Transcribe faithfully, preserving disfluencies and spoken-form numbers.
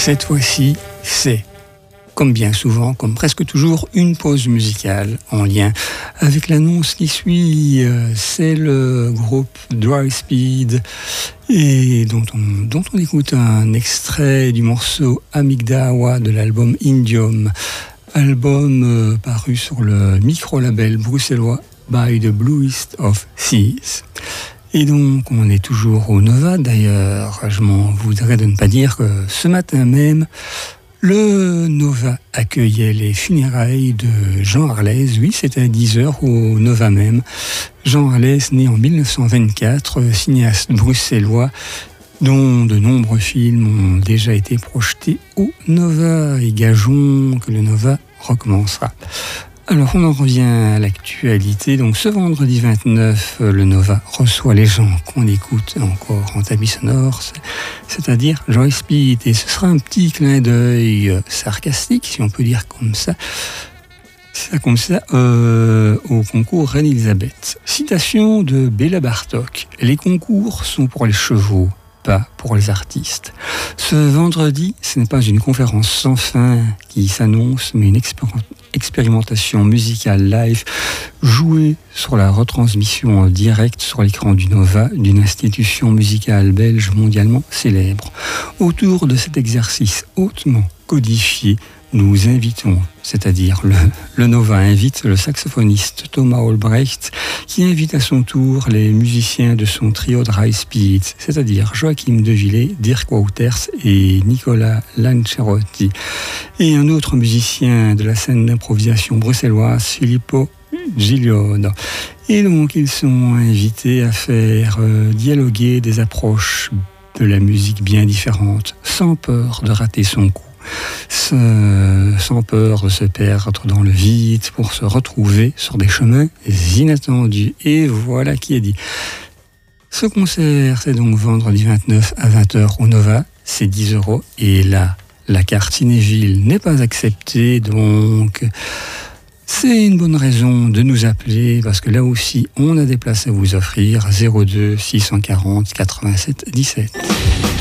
Cette fois-ci, c'est, comme bien souvent, comme presque toujours, une pause musicale en lien avec l'annonce qui suit. C'est le groupe Dry Speed et dont on, dont on écoute un extrait du morceau Amigdawa de l'album Indium, album euh, paru sur le micro-label bruxellois By the Bluest of Seas. Et donc, on est toujours au Nova. D'ailleurs, je m'en voudrais de ne pas dire que ce matin même, le Nova accueillait les funérailles de Jean Arlès. Oui, c'était à dix heures au Nova même. Jean Arlès, né en mille neuf cent vingt-quatre, cinéaste bruxellois, dont de nombreux films ont déjà été projetés au Nova. Et gageons que le Nova recommencera. Alors, on en revient à l'actualité. Donc, ce vendredi vingt-neuf, le Nova reçoit les gens qu'on écoute encore en tapis sonore, c'est-à-dire Dry Speed. Et ce sera un petit clin d'œil sarcastique, si on peut dire comme ça, ça comme ça, euh, au concours Reine-Elisabeth. Citation de Béla Bartók. Les concours sont pour les chevaux, pas pour les artistes. Ce vendredi, ce n'est pas une conférence sans fin qui s'annonce, mais une expérience expérimentation musicale live jouée sur la retransmission en direct sur l'écran du Nova d'une institution musicale belge mondialement célèbre. Autour de cet exercice hautement codifié, nous invitons, c'est-à-dire le, le Nova invite le saxophoniste Thomas Olbrecht, qui invite à son tour les musiciens de son trio Dry Speed, c'est-à-dire Joachim Devillé, Dirk Wouters et Nicolas Lancerotti, et un autre musicien de la scène d'improvisation bruxelloise, Filippo Gigliono. Et donc ils sont invités à faire euh, dialoguer des approches de la musique bien différentes, sans peur de rater son coup, sans peur de se perdre dans le vide pour se retrouver sur des chemins inattendus. Et voilà qui est dit. Ce concert, c'est donc vendredi vingt-neuf à vingt heures au Nova, c'est dix euros. Et là, la carte Cinéville n'est pas acceptée, donc c'est une bonne raison de nous appeler, parce que là aussi, on a des places à vous offrir. zéro deux six cent quarante quatre-vingt-sept dix-sept.